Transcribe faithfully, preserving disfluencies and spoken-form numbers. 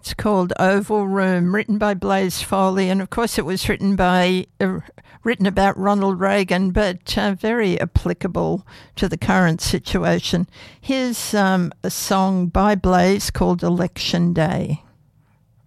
It's called Oval Room, written by Blaze Foley, and of course it was written by uh, written about Ronald Reagan, but uh, very applicable to the current situation. Here's um, a song by Blaze called Election Day.